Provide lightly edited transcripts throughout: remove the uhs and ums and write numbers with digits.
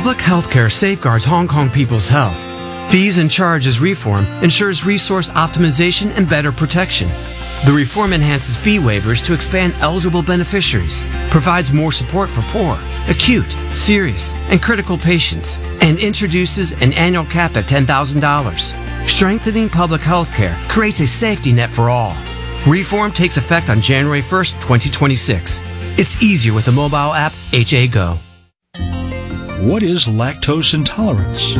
Public healthcare safeguards Hong Kong people's health. Fees and charges reform ensures resource optimization and better protection. The reform enhances fee waivers to expand eligible beneficiaries, provides more support for poor, acute, serious, and critical patients, and introduces an annual cap at $10,000. Strengthening public health care creates a safety net for all. Reform takes effect on January 1st, 2026. It's easier with the mobile app HA Go. What is lactose intolerance?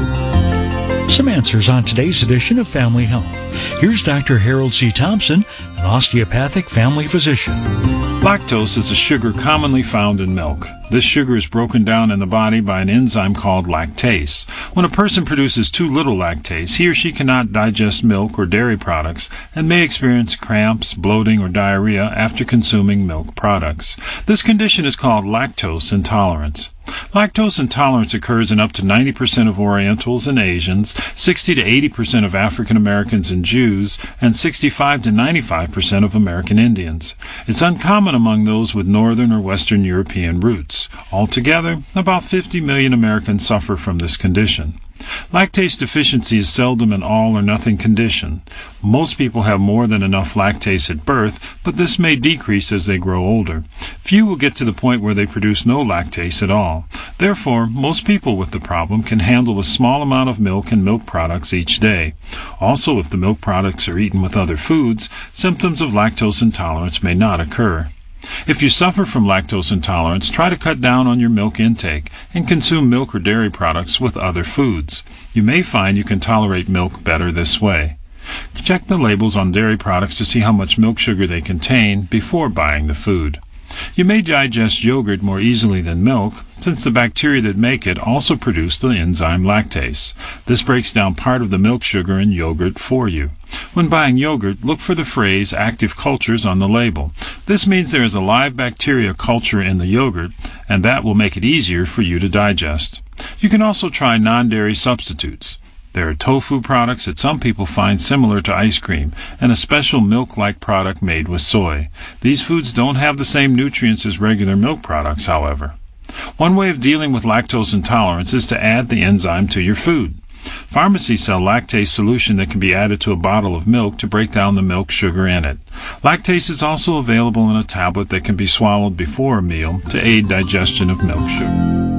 Some answers on today's edition of Family Health. Here's Dr. Harold C. Thompson, an osteopathic family physician. Lactose is a sugar commonly found in milk. This sugar is broken down in the body by an enzyme called lactase. When a person produces too little lactase, he or she cannot digest milk or dairy products and may experience cramps, bloating, or diarrhea after consuming milk products. This condition is called lactose intolerance. Lactose intolerance occurs in up to 90% of Orientals and Asians, 60 to 80% of African Americans and Jews, and 65 to 95% of American Indians. It's uncommon among those with Northern or Western European roots. Altogether, about 50 million Americans suffer from this condition. Lactase deficiency is seldom an all-or-nothing condition. Most people have more than enough lactase at birth, but this may decrease as they grow older. Few will get to the point where they produce no lactase at all. Therefore, most people with the problem can handle a small amount of milk and milk products each day. Also, if the milk products are eaten with other foods, symptoms of lactose intolerance may not occur. If you suffer from lactose intolerance, try to cut down on your milk intake and consume milk or dairy products with other foods. You may find you can tolerate milk better this way. Check the labels on dairy products to see how much milk sugar they contain before buying the food. You may digest yogurt more easily than milk, since the bacteria that make it also produce the enzyme lactase. This breaks down part of the milk sugar in yogurt for you. When buying yogurt, look for the phrase active cultures on the label. This means there is a live bacteria culture in the yogurt, and that will make it easier for you to digest. You can also try non-dairy substitutes. There are tofu products that some people find similar to ice cream, and a special milk-like product made with soy. These foods don't have the same nutrients as regular milk products, however. One way of dealing with lactose intolerance is to add the enzyme to your food. Pharmacies sell lactase solution that can be added to a bottle of milk to break down the milk sugar in it. Lactase is also available in a tablet that can be swallowed before a meal to aid digestion of milk sugar.